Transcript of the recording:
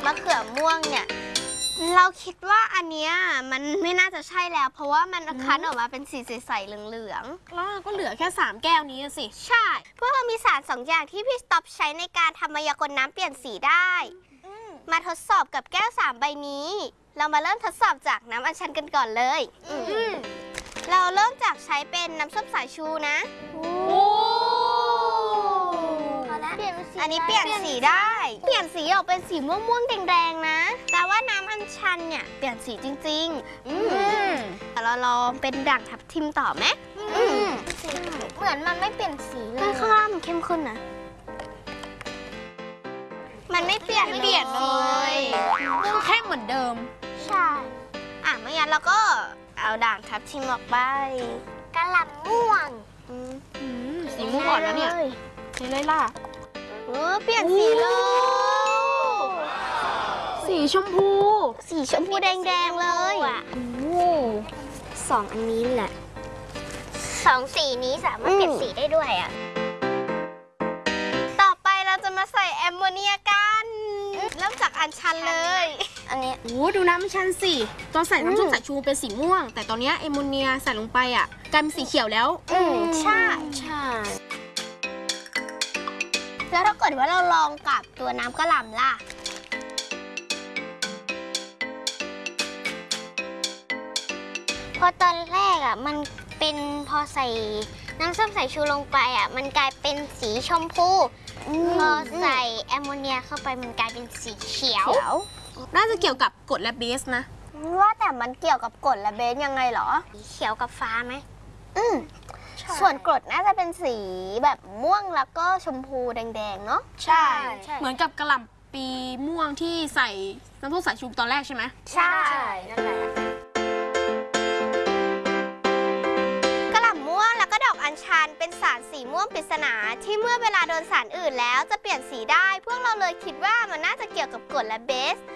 ะเขือม่วงเนี่ยเราคิดว่าอันเนี้ยมันไม่น่าจะใช่แล้วเพราะว่ามันคั้นออกมาเป็นสีใสๆเหลืองๆแล้วก็เหลือแค่3แก้วนี้สิใช่พวกเรามีสาร2อย่างที่พี่สต็อปใช้ในการทำมายากลน้ำเปลี่ยนสีได้มาทดสอบกับแก้ว3ใบนี้เรามาเริ่มทดสอบจากน้ำอัญชันกันก่อนเลยเราเริ่มจากใช้เป็นน้ำส้มสายชูนะอันนี้เปลี่ยนสีได้เปลี่ยนสีออกเป็นสีม่วงๆแดงๆนะแต่ว่าน้ำอัญชันเนี่ยเปลี่ยนสีจริงๆเราลองเป็นด่างทับทิมต่อไหมเหมือนมันไม่เปลี่ยนสีเลยข้างล่างมันเข้มข้นนะมันไม่เปลี่ยนเลยแค่เหมือนเดิมใช่ไม่งั้นเราก็เอาด่างทับทิมออกไปกะหล่ำม่วงสีม่วงอ่อนแล้วเนี่ยใช่เลยล่ะเปลี่ยนสีเลยสีชมพูแดงๆเลย 2 อันนี้แหละ2 สีนี้สามารถเปลี่ยนสีได้ด้วยต่อไปเราจะมาใส่แอมโมเนียกันเริ่มจากอัญชันเลยอันนี้ดูน้ำอัญชันสิตอนใส่น้ำส้มสายชูเป็นสีม่วงแต่ตอนนี้แอมโมเนียใส่ลงไปกลายเป็นสีเขียวแล้วใช่แล้วถ้าเกิดว่าเราลองกับตัวน้ำกะหล่ำล่ะพอตอนแรกมันเป็นพอใส่น้ำส้มสายชูลงไปมันกลายเป็นสีชมพูพอใส่แอมโมเนียเข้าไปมันกลายเป็นสีเขียวน่าจะเกี่ยวกับกรดและเบสนะว่าแต่มันเกี่ยวกับกรดและเบสยังไงเหรอสีเขียวกับฟ้าไหมส่วนกรดน่าจะเป็นสีแบบม่วงแล้วก็ชมพูแดงๆเนาะใช่เหมือนกับกะหล่ำปีม่วงที่ใส่น้ำส้มสายชูตอนแรกใช่ไหมใช่นั่นแหละกะหล่ำม่วงแล้วก็ดอกอัญชันเป็นสารสีม่วงปริศนาที่เมื่อเวลาโดนสารอื่นแล้วจะเปลี่ยนสีได้พวกเราเลยคิดว่ามันน่าจะเกี่ยวกับกรดและเบส